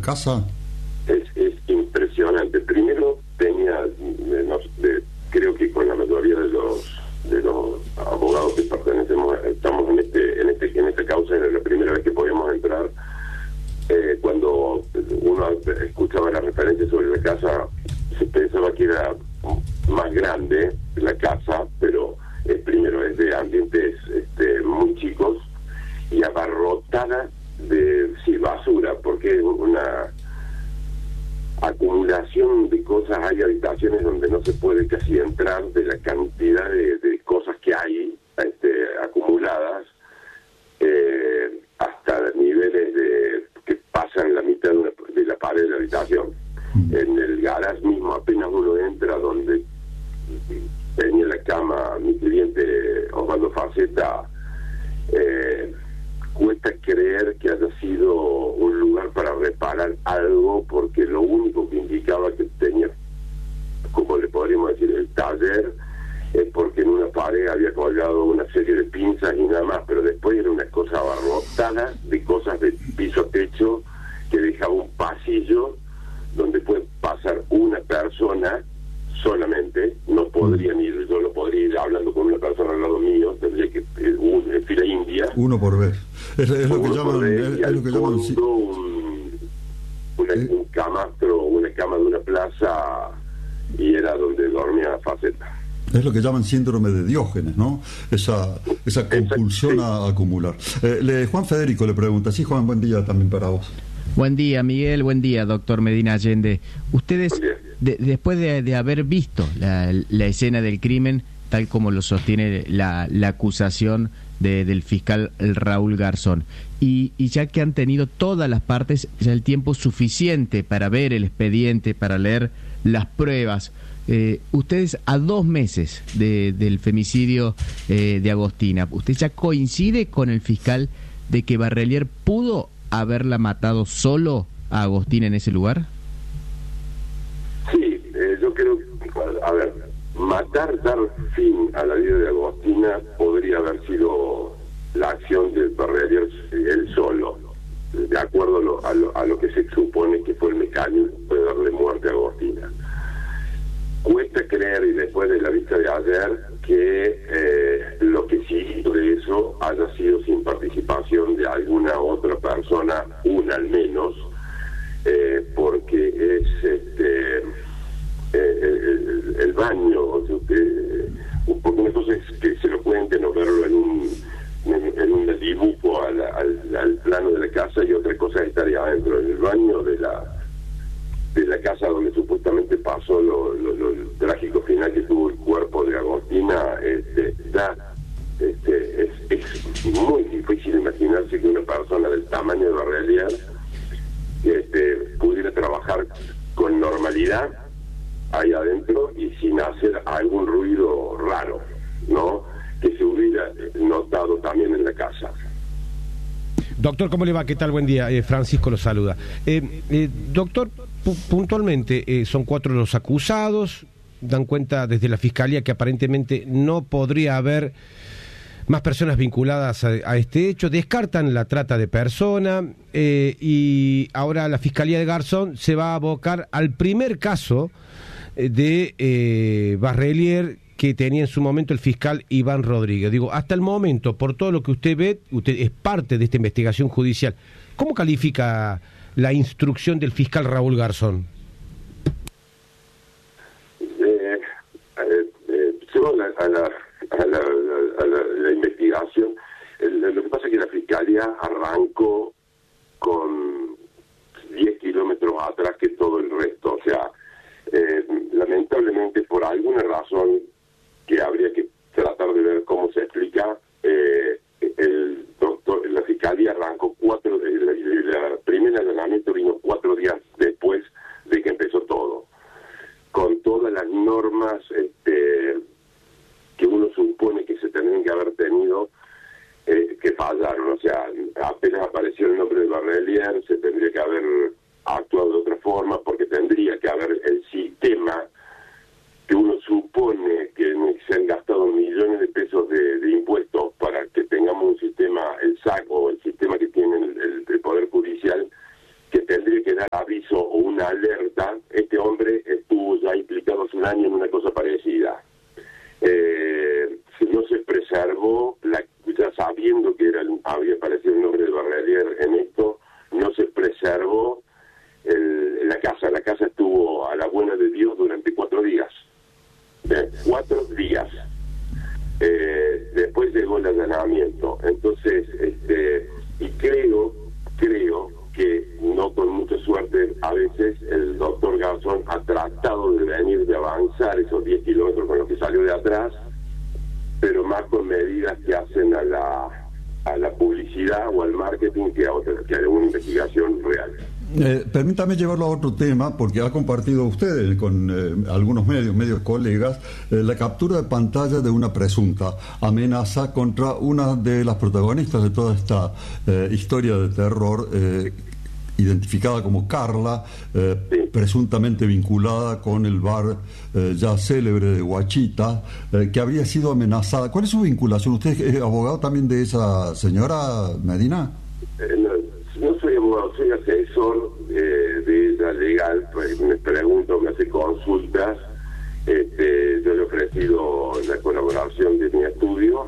casa? Es impresionante. Primero tenía, creo que con la mayoría de los abogados que pertenecemos, estamos en esta causa, era la primera vez que podíamos entrar. Cuando uno escuchaba las referencias sobre la casa, se pensaba que era más grande la casa, pero primero es de ambientes muy chicos y abarrotada de basura, porque es una acumulación de cosas. Hay habitaciones donde no se puede casi entrar de la cantidad de cosas que hay acumuladas, hasta niveles que pasan la mitad de la pared de la habitación. En el garage mismo, apenas uno entra, donde tenía la cama mi cliente Osvaldo Faceta, cuesta creer que haya sido un lugar para reparar algo, porque lo único que indicaba que tenía, como le podríamos decir, el taller, es porque en una pared había colgado una serie de pinzas y nada más, pero después era una cosa abarrotada de cosas de piso a techo, que dejaba un pasillo donde puede pasar una persona solamente. No podrían ir, yo no podría ir hablando con una persona al lado mío, tendría que en fila india. Uno por vez. Es lo que llaman, un camastro, una cama de una plaza, y era donde dormía Faceta. Es lo que llaman síndrome de Diógenes, ¿no? Esa compulsión a acumular. Juan Federico le pregunta. Sí, Juan, buen día también para vos. Buen día, Miguel. Buen día, doctor Medina Allende. Ustedes, después de haber visto la escena del crimen, tal como lo sostiene la acusación del fiscal Raúl Garzón, y ya que han tenido todas las partes, ya el tiempo suficiente para ver el expediente, para leer las pruebas, ustedes a 2 meses del femicidio de Agostina, ¿usted ya coincide con el fiscal de que Barrelier pudo haberla matado solo a Agostina en ese lugar? Sí, yo creo que, dar fin a la vida de Agostina podría haber sido la acción de Barrelier él solo, de acuerdo a lo que se supone que fue el mecanismo de darle muerte a Agostina. Cuesta creer, y después de la vista de ayer, que lo que sí de eso haya sido sin participación de alguna otra persona, una al menos, porque es el baño, porque una cosa es que se lo cuenten o verlo en un dibujo al plano de la casa, y otra cosa es estar ahí adentro, en el baño de la casa donde supuestamente pasó lo trágico final que tuvo el cuerpo de Agostina. Es muy difícil imaginarse que una persona del tamaño de Barrelier pudiera trabajar con normalidad ahí adentro y sin hacer algún ruido raro, ¿no?, que se hubiera notado también en la casa. Doctor, ¿cómo le va? ¿Qué tal? Buen día. Francisco lo saluda. Doctor, puntualmente, son 4 los acusados, dan cuenta desde la Fiscalía que aparentemente no podría haber más personas vinculadas a este hecho, descartan la trata de personas, y ahora la Fiscalía de Garzón se va a abocar al primer caso de Barrelier que tenía en su momento el fiscal Iván Rodríguez. Digo, hasta el momento, por todo lo que usted ve, usted es parte de esta investigación judicial, ¿cómo califica la instrucción del fiscal Raúl Garzón? La investigación, lo que pasa es que la Fiscalía arrancó con 10 kilómetros atrás que todo el resto, o sea, lamentablemente por alguna razón que habría que tratar de ver cómo se explica, la Fiscalía arrancó la primera allanamiento vino 4 días después de que empezó todo, con todas las normas que uno supone que se tendrían que haber tenido, que fallaron. O sea, apenas apareció el nombre de Barrelier, se tendría que haber actuado de otra forma, porque tendría que haber el sistema que uno supone que se han gastado millones de pesos de impuestos para que tengamos un sistema, el SAC o el sistema que tiene el Poder Judicial, que tendría que dar aviso o una alerta. Este hombre estuvo ya implicado hace un año en una cosa parecida. No se preservó, ya sabiendo que había aparecido el nombre de Barrelier en esto, no se preservó la casa. La casa estuvo a la buena de Dios durante 4 días. 4 días. Después llegó el allanamiento. Entonces, y creo que no con mucha suerte, a veces el doctor Garzón ha tratado de avanzar esos 10 kilómetros con lo que salió de atrás, pero más con medidas que hacen a la publicidad o al marketing que a una investigación real. Permítame llevarlo a otro tema, porque ha compartido usted con algunos medios colegas, la captura de pantalla de una presunta amenaza contra una de las protagonistas de toda esta historia de terror, identificada como Carla, presuntamente vinculada con el bar ya célebre de Huachita, que habría sido amenazada. ¿Cuál es su vinculación? ¿Usted es abogado también de esa señora, Medina? No soy abogado, soy asesor de ella legal, pues me pregunto, me hace consultas. Yo le he ofrecido la colaboración de mi estudio,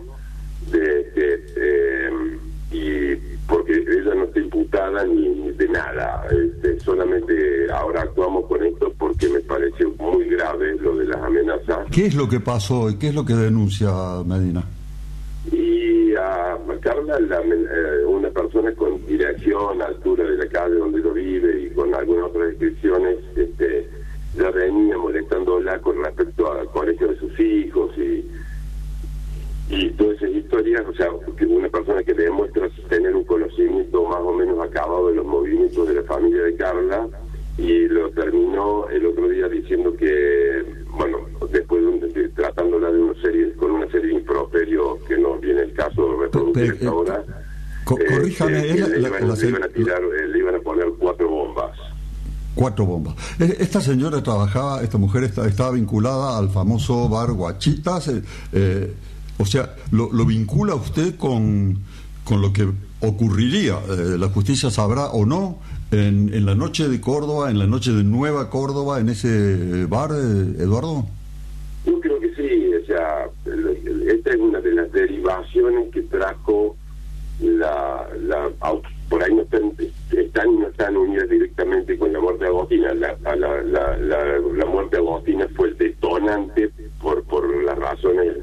y porque ella no está imputada ni de nada. Solamente ahora actuamos con esto porque me pareció muy grave lo de las amenazas. ¿Qué es lo que pasó y qué es lo que denuncia Medina? Y a Carla, una persona con dirección, altura de la calle donde lo vive y con algunas otras descripciones, ya venía molestándola con respecto al colegio de sus hijos y todas esas historias. O sea, que una persona que demuestra tener un conocimiento más o menos acabado de los movimientos de la familia de Carla, y lo terminó el otro día diciendo que, bueno, después tratándola con una serie de improperios que no viene el caso de reproducir ahora. Corríjame, le iban a poner 4 bombas. 4 bombas. Esta señora esta mujer estaba vinculada al famoso bar Huachitas, o sea, ¿lo vincula usted con lo que ocurriría? ¿La justicia sabrá o no en la noche de Córdoba, en la noche de Nueva Córdoba, en ese bar, Eduardo? Yo creo que sí. O sea, esta es una de las derivaciones que trajo por ahí no están unidas directamente con la muerte de Agostina. La muerte de Agostina fue el detonante por las razones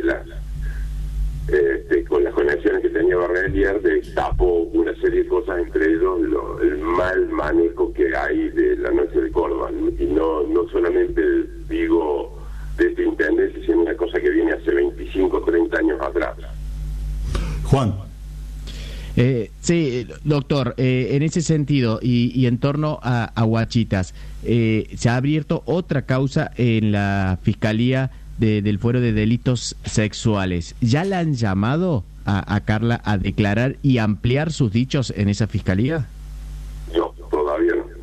con las conexiones que tenía Barrelier, destapó una serie de cosas, entre ellos el mal manejo que hay de la noche de Córdoba. Y no solamente digo de esta intendencia, sino una cosa que viene hace 25 o 30 años atrás. Juan. Sí, doctor, en ese sentido y en torno a Huachitas, se ha abierto otra causa en la Fiscalía del Fuero de Delitos Sexuales. ¿Ya la han llamado a Carla a declarar y ampliar sus dichos en esa Fiscalía? No, todavía no.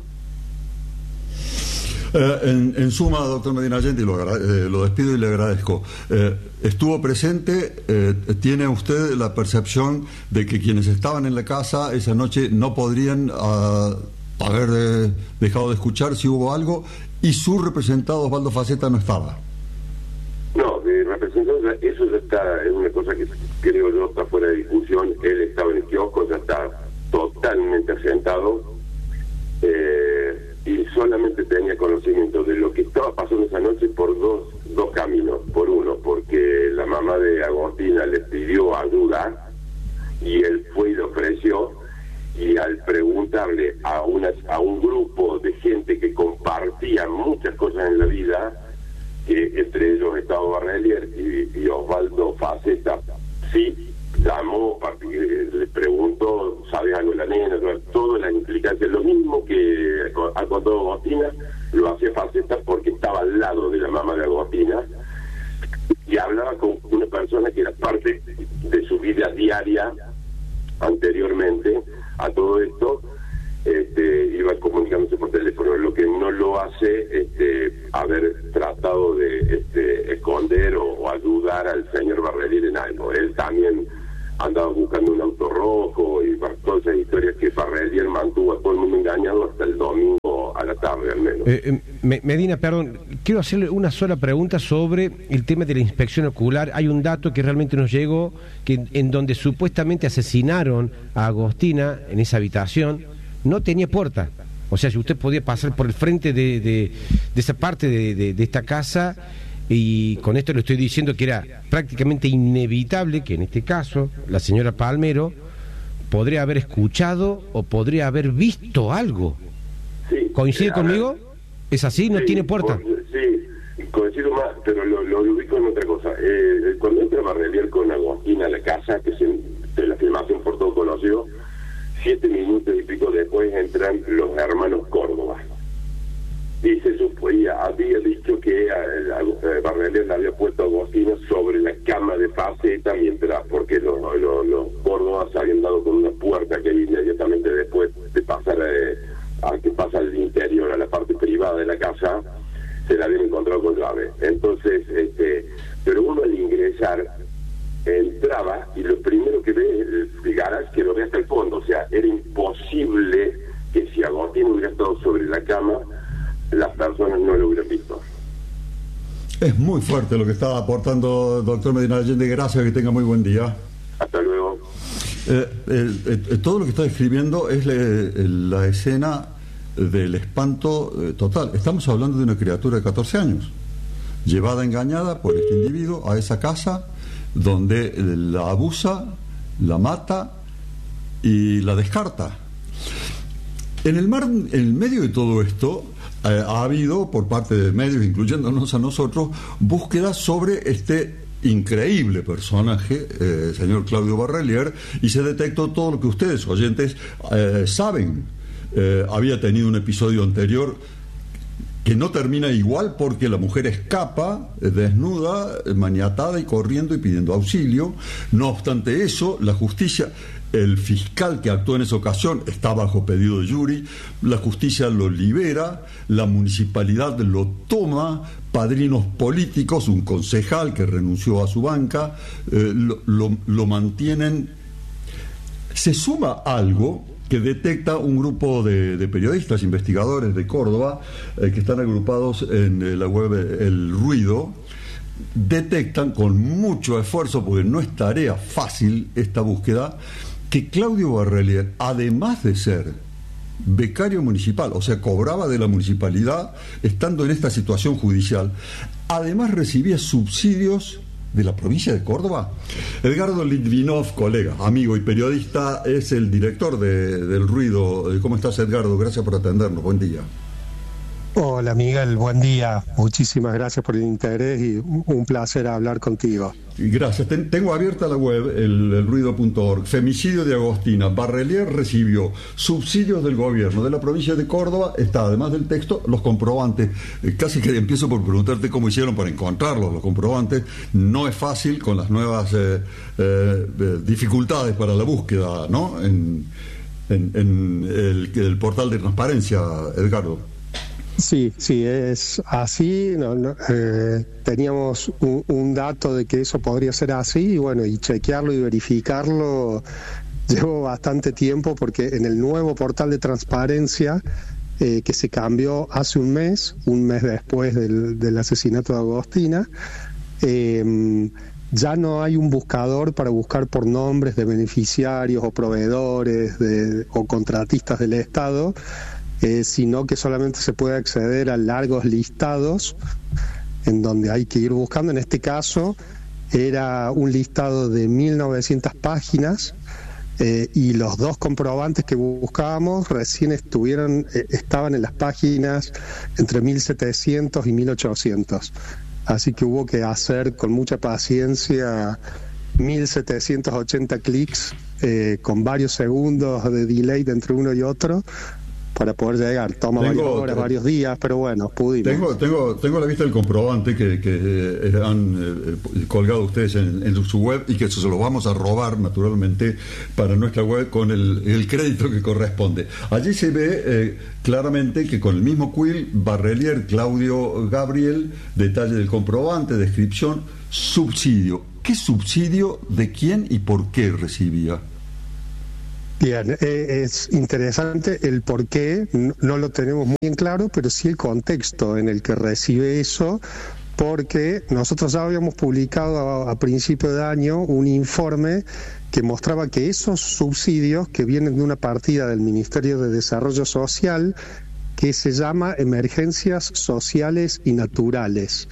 En suma, doctor Medina Allende, lo despido y le agradezco. Estuvo presente, ¿tiene usted la percepción de que quienes estaban en la casa esa noche no podrían haber dejado de escuchar si hubo algo, y su representado Osvaldo Faceta no estaba? No, de representado, eso ya está, es una cosa que creo yo está fuera de discusión. Él estaba en el kiosco, ya está totalmente asentado, y solamente tenía conocimiento de lo que estaba pasando esa noche por dos caminos. Por uno, porque la mamá de Agostina le pidió ayuda y él fue y le ofreció, y al preguntarle a un grupo de gente que compartía muchas cosas en la vida, que entre ellos estaba Barrelier y Osvaldo Faceta, sí llamó, le preguntó, ¿sabes algo de la nena? Todas las implicancias, lo mismo que ha contado Agostina, lo hacía Faceta porque estaba al lado de la mamá de Agostina y hablaba con una persona que era parte de su vida diaria anteriormente a todo esto. Iba comunicándose por teléfono, lo que no lo hace haber tratado de esconder o ayudar al señor Barrelier en algo. Él también andaba buscando un auto rojo y todas esas historias que Barrelier mantuvo a todo el mundo engañado hasta el domingo bueno. Medina, perdón, quiero hacerle una sola pregunta sobre el tema de la inspección ocular. Hay un dato que realmente nos llegó, que en donde supuestamente asesinaron a Agostina, en esa habitación, no tenía puerta. O sea, si usted podía pasar por el frente de esa parte de esta casa, y con esto le estoy diciendo que era prácticamente inevitable que en este caso la señora Palmero podría haber escuchado o podría haber visto algo. Sí, ¿Coincide conmigo? ¿Es así? ¿No tiene puerta? Sí, coincido más, pero lo ubico en otra cosa. Cuando entra Barrelier con Agostina a la casa, que de la filmación por todo conocido, 7 minutos y pico después entran los hermanos Córdoba. Y se suponía, había dicho que Barrelier le había puesto a Agostina sobre la cama de faceta, mientras, porque los Córdoba se habían dado con una puerta que inmediatamente después de pasar al que pasa al interior, a la parte privada de la casa, se la habían encontrado con llave. Entonces, pero uno al ingresar entraba y lo primero que ve el garage, que lo ve hasta el fondo. O sea, era imposible que si Agostina hubiera estado sobre la cama, las personas no lo hubieran visto. Es muy fuerte lo que está aportando doctor Medina Allende. Gracias, que tenga muy buen día. Hasta luego. Todo lo que está describiendo es la escena del espanto total. Estamos hablando de una criatura de 14 años, llevada engañada por este individuo a esa casa donde la abusa, la mata y la descarta. En medio de todo esto, ha habido por parte de medios, incluyéndonos a nosotros, búsquedas sobre este increíble personaje, señor Claudio Barrelier, y se detectó todo lo que ustedes, oyentes, saben. Había tenido un episodio anterior que no termina igual, porque la mujer escapa desnuda, maniatada y corriendo y pidiendo auxilio. No obstante eso, la justicia, el fiscal que actuó en esa ocasión está bajo pedido de jury, la justicia lo libera, la municipalidad lo toma, padrinos políticos, un concejal que renunció a su banca, lo mantienen. Se suma algo que detecta un grupo de periodistas, investigadores de Córdoba, que están agrupados en la web El Ruido. Detectan con mucho esfuerzo, porque no es tarea fácil esta búsqueda, que Claudio Barrelier, además de ser becario municipal, o sea, cobraba de la municipalidad estando en esta situación judicial, además recibía subsidios de la provincia de Córdoba. Edgardo Litvinov, colega, amigo y periodista, es el director del Ruido. ¿Cómo estás, Edgardo? Gracias por atendernos. Buen día. Hola, Miguel, buen día. Muchísimas gracias por el interés y un placer hablar contigo. Gracias. Tengo abierta la web, elruido.org. Femicidio de Agostina. Barrelier recibió subsidios del gobierno de la provincia de Córdoba. Está, además del texto, los comprobantes. Casi que empiezo por preguntarte cómo hicieron para encontrarlos, los comprobantes. No es fácil con las nuevas dificultades para la búsqueda, ¿no? En el portal de transparencia, Edgardo. Sí, es así. Teníamos un dato de que eso podría ser así, y bueno, y chequearlo y verificarlo llevó bastante tiempo, porque en el nuevo portal de transparencia, que se cambió hace un mes después del asesinato de Agostina, ya no hay un buscador para buscar por nombres de beneficiarios o proveedores o contratistas del Estado, sino que solamente se puede acceder a largos listados en donde hay que ir buscando. En este caso era un listado de 1900 páginas, y los dos comprobantes que buscábamos recién estaban en las páginas entre 1700 y 1800, así que hubo que hacer con mucha paciencia 1780 clics, con varios segundos de delay entre uno y otro, para poder llegar. Toma varias horas, varios días, pero bueno, pudimos. Tengo la vista del comprobante que han colgado ustedes en su web, y que eso se lo vamos a robar naturalmente para nuestra web con el crédito que corresponde. Allí se ve claramente que con el mismo quill, Barrelier, Claudio Gabriel, detalle del comprobante, descripción, subsidio. ¿Qué subsidio, de quién y por qué recibía? Bien, es interesante el por qué, no lo tenemos muy en claro, pero sí el contexto en el que recibe eso, porque nosotros ya habíamos publicado a principio de año un informe que mostraba que esos subsidios que vienen de una partida del Ministerio de Desarrollo Social que se llama Emergencias Sociales y Naturales,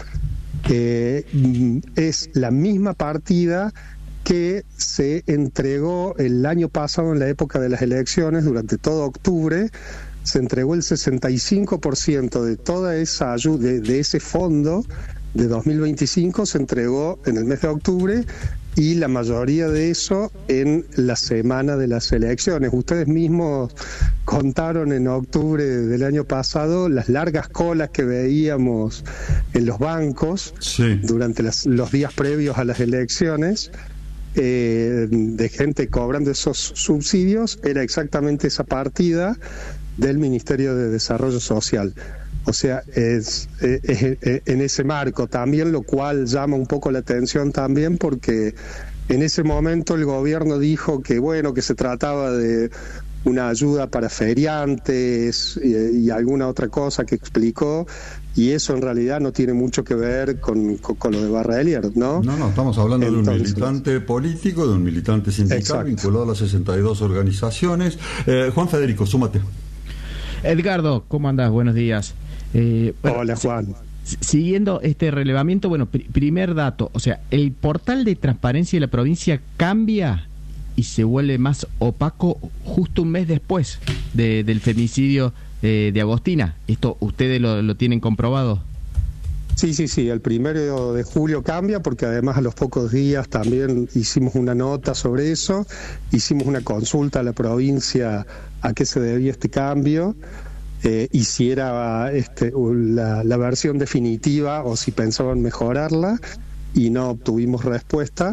es la misma partida que se entregó el año pasado en la época de las elecciones, durante todo octubre. Se entregó el 65% de toda esa ayuda, de ese fondo de 2025, se entregó en el mes de octubre, y la mayoría de eso en la semana de las elecciones. Ustedes mismos contaron en octubre del año pasado las largas colas que veíamos en los bancos durante los días previos a las elecciones. De gente cobrando esos subsidios. Era exactamente esa partida del Ministerio de Desarrollo Social. O sea, es en ese marco también, lo cual llama un poco la atención también, porque en ese momento el gobierno dijo que bueno, que se trataba de una ayuda para feriantes y alguna otra cosa que explicó, y eso en realidad no tiene mucho que ver con lo de Barrelier, ¿no? No, estamos hablando de un militante político, de un militante sindical vinculado a las 62 organizaciones. Juan Federico, súmate. Edgardo, ¿cómo andás? Buenos días. Hola, Juan. Siguiendo este relevamiento, bueno, primer dato, o sea, el portal de transparencia de la provincia cambia y se vuelve más opaco justo un mes después del femicidio de Agostina. ¿Esto ustedes lo tienen comprobado? Sí, el 1 de julio cambia, porque además a los pocos días también hicimos una nota sobre eso, hicimos una consulta a la provincia a qué se debía este cambio, y si era la versión definitiva o si pensaban mejorarla, y no obtuvimos respuesta.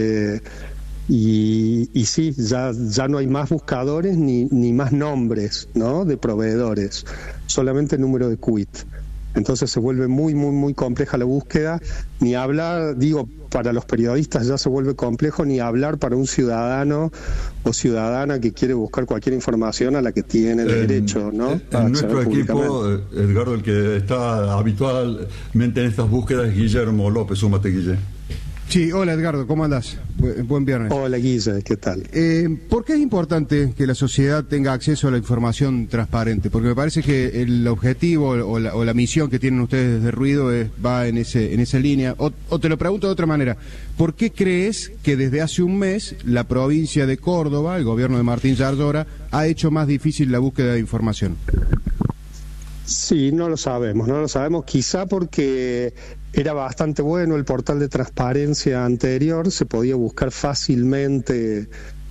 Y sí, ya no hay más buscadores ni más nombres, ¿no?, de proveedores, solamente número de quit. Entonces se vuelve muy, muy, muy compleja la búsqueda. Ni hablar, digo, para los periodistas ya se vuelve complejo, ni hablar para un ciudadano o ciudadana que quiere buscar cualquier información a la que tiene derecho, ¿no? En nuestro equipo, Edgardo, el que está habitualmente en estas búsquedas es Guillermo López. Súmate, Guille. Sí, hola Edgardo, ¿cómo andás? Buen viernes. Hola Guille, ¿qué tal? ¿Por qué es importante que la sociedad tenga acceso a la información transparente? Porque me parece que el objetivo o la misión que tienen ustedes desde Ruido va en esa línea. O te lo pregunto de otra manera, ¿por qué crees que desde hace un mes la provincia de Córdoba, el gobierno de Martín Yardora, ha hecho más difícil la búsqueda de información? Sí, no lo sabemos, quizá porque era bastante bueno el portal de transparencia anterior, se podía buscar fácilmente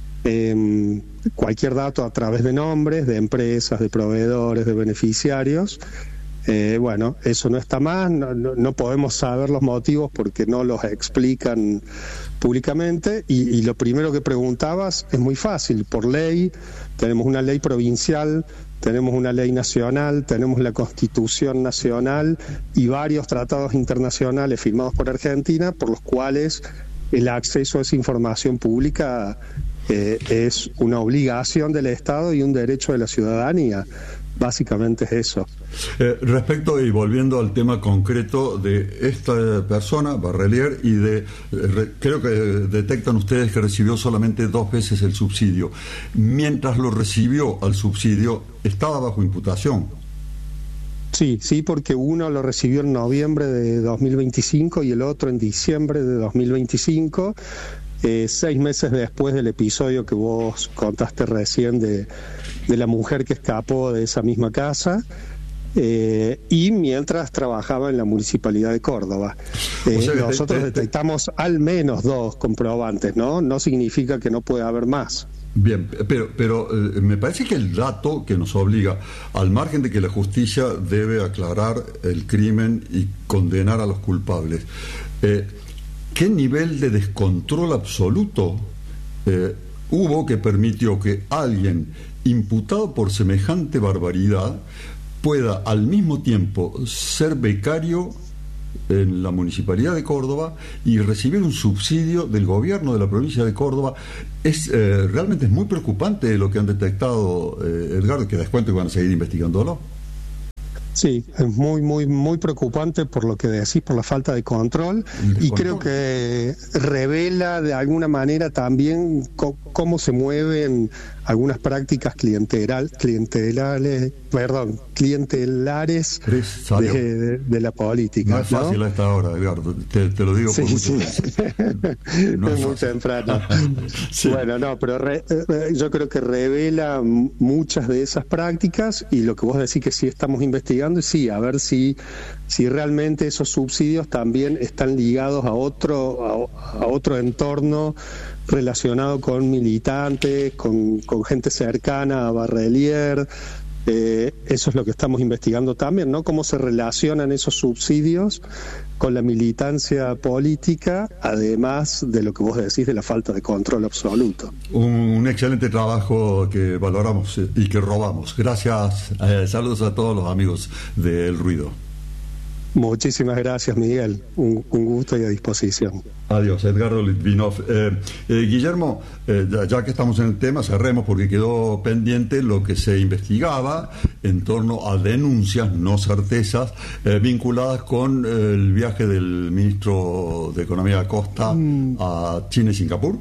cualquier dato a través de nombres, de empresas, de proveedores, de beneficiarios. Bueno, eso no está más, no podemos saber los motivos porque no los explican públicamente, y lo primero que preguntabas es muy fácil. Por ley, tenemos una ley provincial, tenemos una ley nacional, tenemos la Constitución Nacional y varios tratados internacionales firmados por Argentina, por los cuales el acceso a esa información pública es una obligación del Estado y un derecho de la ciudadanía. Básicamente es eso. Respecto y volviendo al tema concreto de esta persona, Barrelier, y creo que detectan ustedes que recibió solamente 2 veces el subsidio. Mientras lo recibió al subsidio, estaba bajo imputación. Sí, porque uno lo recibió en noviembre de 2025 y el otro en diciembre de 2025. 6 meses después del episodio que vos contaste recién de la mujer que escapó de esa misma casa, y mientras trabajaba en la Municipalidad de Córdoba. Nosotros detectamos al menos 2 comprobantes, ¿no? No significa que no pueda haber más. Bien, pero me parece que el dato que nos obliga, al margen de que la justicia debe aclarar el crimen y condenar a los culpables, ¿qué nivel de descontrol absoluto hubo que permitió que alguien imputado por semejante barbaridad pueda al mismo tiempo ser becario en la Municipalidad de Córdoba y recibir un subsidio del gobierno de la provincia de Córdoba. Realmente es muy preocupante lo que han detectado, Edgardo, que descuento que van a seguir investigándolo. Sí, es muy, muy, muy preocupante por lo que decís, por la falta de control, y creo que revela de alguna manera también cómo se mueven algunas prácticas clientelares de la política. No es fácil a esta hora, Edgardo, te lo digo por mucho no es muy temprano. Sí. Bueno, no, pero yo creo que revela muchas de esas prácticas, y lo que vos decís que sí estamos investigando, y sí, a ver si realmente esos subsidios también están ligados a otro entorno relacionado con militantes, con gente cercana a Barrelier. Eso es lo que estamos investigando también, ¿no? Cómo se relacionan esos subsidios con la militancia política, además de lo que vos decís de la falta de control absoluto. Un excelente trabajo que valoramos y que robamos. Gracias, saludos a todos los amigos de El Ruido. Muchísimas gracias, Miguel. Un gusto y a disposición. Adiós, Edgardo Litvinov. Guillermo, ya que estamos en el tema, cerremos porque quedó pendiente lo que se investigaba en torno a denuncias, no certezas, vinculadas con el viaje del ministro de Economía Acosta a China y Singapur.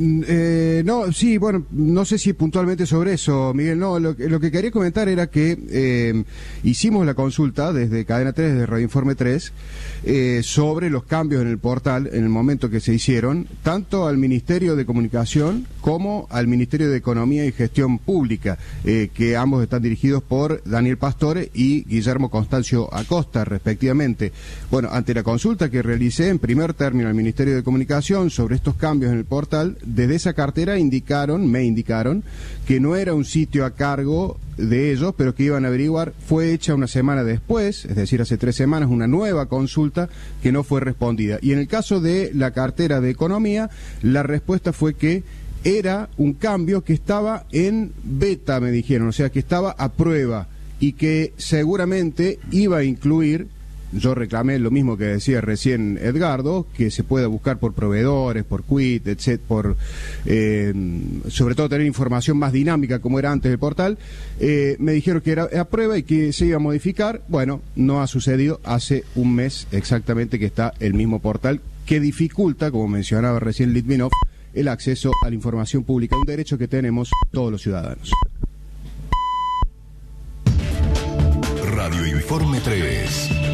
No, sí, bueno, no sé si puntualmente sobre eso, Miguel. No, lo que quería comentar era que hicimos la consulta desde Cadena 3, desde Radio Informe 3, sobre los cambios en el portal en el momento que se hicieron, tanto al Ministerio de Comunicación como al Ministerio de Economía y Gestión Pública, que ambos están dirigidos por Daniel Pastore y Guillermo Constancio Acosta, respectivamente. Bueno, ante la consulta que realicé en primer término al Ministerio de Comunicación sobre estos cambios en el portal, desde esa cartera me indicaron que no era un sitio a cargo de ellos, pero que iban a averiguar. Fue hecha una semana después, es decir, hace 3 semanas, una nueva consulta que no fue respondida. Y en el caso de la cartera de Economía, la respuesta fue que era un cambio que estaba en beta, me dijeron, o sea, que estaba a prueba y que seguramente iba a incluir. Yo reclamé lo mismo que decía recién Edgardo, que se pueda buscar por proveedores, por quit, etc., sobre todo tener información más dinámica como era antes del portal. Me dijeron que era a prueba y que se iba a modificar. Bueno, no ha sucedido. Hace un mes exactamente que está el mismo portal, que dificulta, como mencionaba recién Litvinov, el acceso a la información pública, un derecho que tenemos todos los ciudadanos. Radio Informe 3.